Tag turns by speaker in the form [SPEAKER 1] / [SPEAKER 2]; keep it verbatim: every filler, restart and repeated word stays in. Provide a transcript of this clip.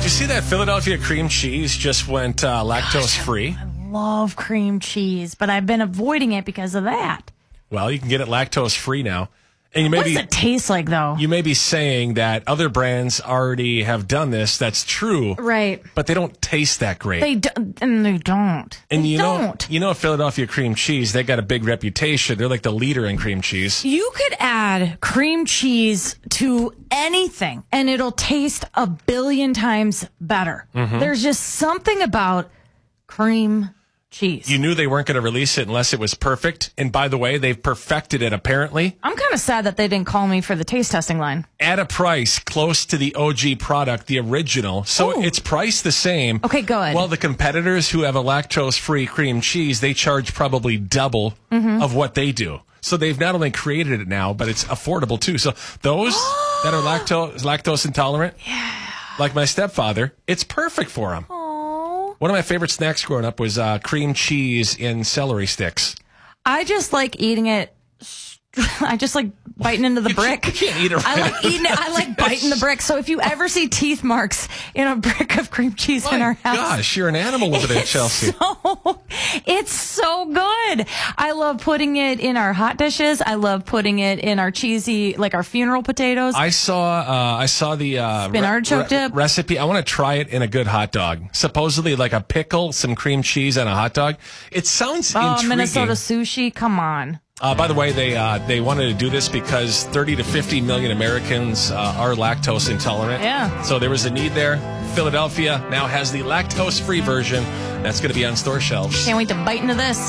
[SPEAKER 1] you see that Philadelphia cream cheese just went uh, lactose free?
[SPEAKER 2] I love cream cheese, but I've been avoiding it because of that.
[SPEAKER 1] Well, you can get it lactose free now. And you may
[SPEAKER 2] What
[SPEAKER 1] be,
[SPEAKER 2] does it taste like, though?
[SPEAKER 1] You may be saying that other brands already have done this. That's true.
[SPEAKER 2] Right.
[SPEAKER 1] But they don't taste that great.
[SPEAKER 2] They do, and they don't.
[SPEAKER 1] and
[SPEAKER 2] they
[SPEAKER 1] you
[SPEAKER 2] don't.
[SPEAKER 1] know, you know, Philadelphia cream cheese, they got a big reputation. They're like the leader in cream cheese.
[SPEAKER 2] You could add cream cheese to anything, and it'll taste a billion times better.
[SPEAKER 1] Mm-hmm.
[SPEAKER 2] There's just something about cream cheese.
[SPEAKER 1] You knew they weren't going to release it unless it was perfect. And by the way, they've perfected it apparently
[SPEAKER 2] I'm kind of sad that they didn't call me for the taste testing line.
[SPEAKER 1] at a price close to the O G product, the original. So
[SPEAKER 2] Ooh.
[SPEAKER 1] it's priced the same.
[SPEAKER 2] Okay, good.
[SPEAKER 1] Well, the competitors who have a lactose-free cream cheese, they charge probably double
[SPEAKER 2] Mm-hmm.
[SPEAKER 1] of what they do. So they've not only created it now, but it's affordable too. So those that are lactose lactose intolerant,
[SPEAKER 2] Yeah.
[SPEAKER 1] like my stepfather, it's perfect for them.
[SPEAKER 2] Aww.
[SPEAKER 1] One of my favorite snacks growing up was uh, cream cheese in celery sticks.
[SPEAKER 2] I just like eating it. I just like biting into the
[SPEAKER 1] You
[SPEAKER 2] brick.
[SPEAKER 1] can't- you can't eat it
[SPEAKER 2] I
[SPEAKER 1] right
[SPEAKER 2] like eating it. I like biting the brick. So if you ever see teeth marks in a brick of cream cheese in our
[SPEAKER 1] My
[SPEAKER 2] house,
[SPEAKER 1] gosh, you're an animal over there, Chelsea.
[SPEAKER 2] so, it's so good. I love putting it in our hot dishes. I love putting it in our cheesy, like our funeral potatoes.
[SPEAKER 1] I saw uh, I saw the uh,
[SPEAKER 2] Spin artichoke dip.
[SPEAKER 1] recipe. I want to try it in a good hot dog. Supposedly like a pickle, some cream cheese, and a hot dog. It sounds
[SPEAKER 2] oh,
[SPEAKER 1] intriguing.
[SPEAKER 2] Minnesota sushi. Come on.
[SPEAKER 1] Uh, by the way, they uh, they wanted to do this because thirty to fifty million Americans uh, are lactose intolerant.
[SPEAKER 2] Yeah.
[SPEAKER 1] So there was a need there. Philadelphia now has the lactose-free version that's going to be on store shelves.
[SPEAKER 2] Can't wait to bite into this.